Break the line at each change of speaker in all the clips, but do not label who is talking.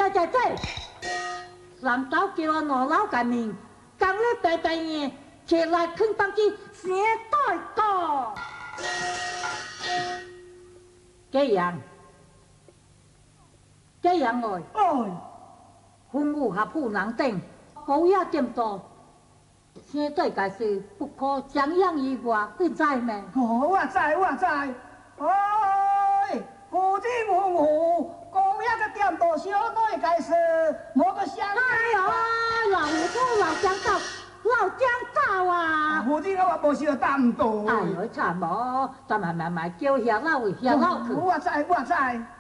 上岛叫我老老革命，今日白白夜，起来肯当去写代告。这样我，父母合府人等，好也点多。现在个是不可将养于外，你知咩？
我知。哎，父子母母，讲遐个点到小队个事，无个相。
哎呦，老夫老蒋走啊！
父子我无想担到。
哎呦，惨无，咱慢叫遐老去。
我知。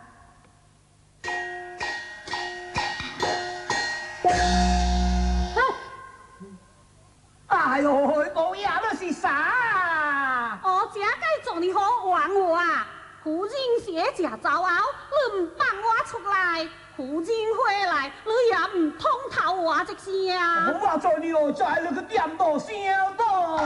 哎呦，老爷那是啥？
这该做你好玩我啊！夫人写假走后，你唔放我出来，夫人回来，你也唔通透我一声。
我做你何在你个点到声到？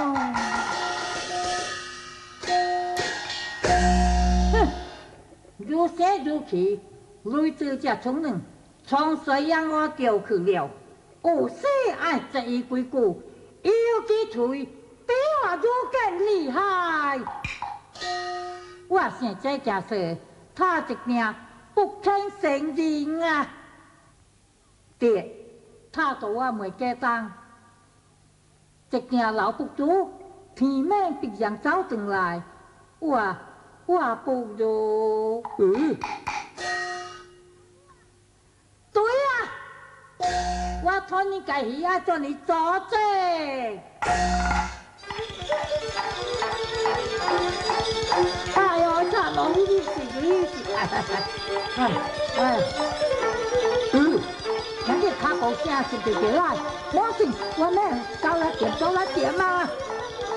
哼，如写如去，女子这聪明，从谁让我丢去了？有谁爱这一规矩？有几腿比我如更厉害？我现在假设他一命不肯承认啊！爹，他做我没家当，一件老不足，天命必然走进来，我不如对啊！我托你改鱼啊，叫你做这。哎呦，惨了，你是，人家卡高声是不是来？我信，我们搞了点嘛。